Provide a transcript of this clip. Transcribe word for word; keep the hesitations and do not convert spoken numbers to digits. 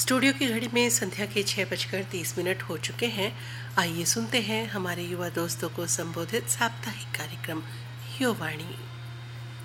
Studio की घड़ी में संध्या के छह बजकर तीस मिनट हो चुके हैं। आइए सुनते हैं हमारे युवा दोस्तों को संबोधित साप्ताहिक कार्यक्रम युवावाणी।